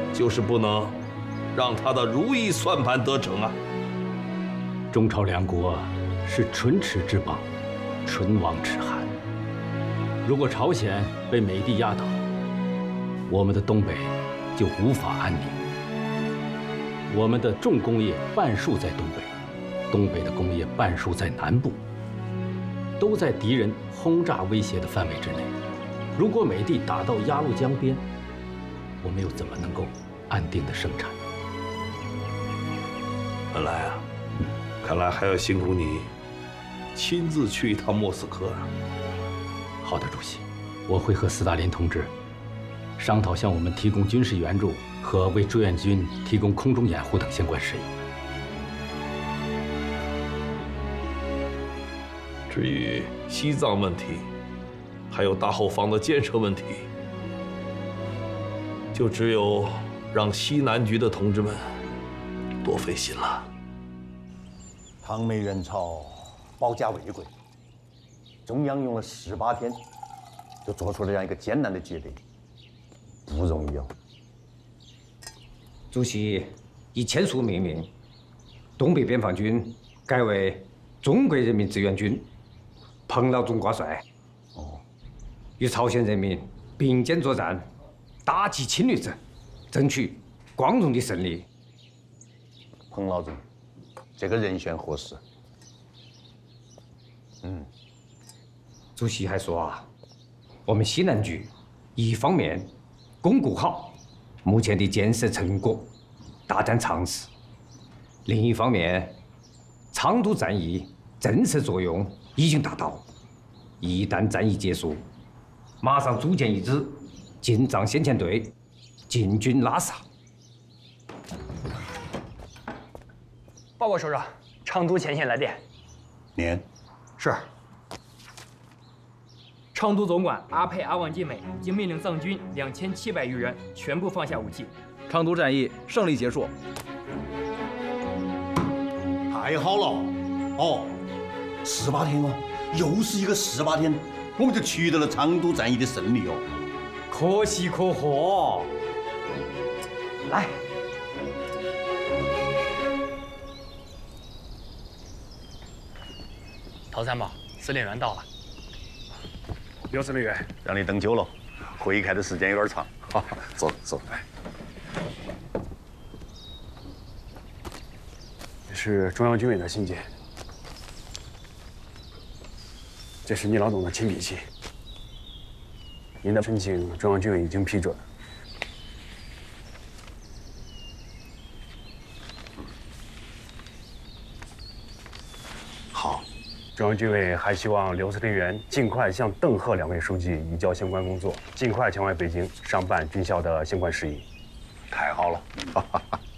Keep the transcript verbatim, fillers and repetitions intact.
就是不能让他的如意算盘得逞啊！ 中朝两国是唇齿之邦，唇亡齿寒。如果朝鲜被美帝压倒，我们的东北就无法安宁。我们的重工业半数在东北，东北的工业半数在南部，都在敌人轰炸威胁的范围之内。如果美帝打到鸭绿江边，我们又怎么能够安定的生产？ 本来啊，看来还要辛苦你亲自去一趟莫斯科啊。 好的，主席，我会和斯大林同志商讨向我们提供军事援助和为志愿军提供空中掩护等相关事宜。 至于西藏问题，还有大后方的建设问题，就只有让西南局的同志们多费心了。 唐美援朝保家卫国，中央用了十八天就做出了这样一个艰难的决定，不容易哦。 主席已签署命令，东北边防军改为中国人民志愿军，彭老总挂帅。 哦， 与朝鲜人民并肩作战，打击侵略者，争取光荣的胜利。 彭老总，这个人选合适。嗯， 主席还说啊，我们西南局一方面巩固好目前的建设成果，大胆尝试；另一方面，昌都战役震慑作用已经达到，一旦战役结束，马上组建一支进藏先遣队，进军拉萨。 报告首长，昌都前线来电。 念。 是。昌都总管阿沛阿旺金美经命令藏军两千七百余人全部放下武器。 昌都战役胜利结束。 太好了！哦，十八天哦，又是一个十八天，我们就取得了昌都战役的胜利哦。 可喜可贺！来。 陶参谋，司令员到了。 刘司令员，让你等久了，会议开的时间有点长。好，坐坐。 这是中央军委的信件，这是倪老总的亲笔信。您的申请，中央军委已经批准。 好。 中央军委还希望刘司令员尽快向邓贺两位书记移交相关工作，尽快前往北京商办军校的相关事宜。 太好了！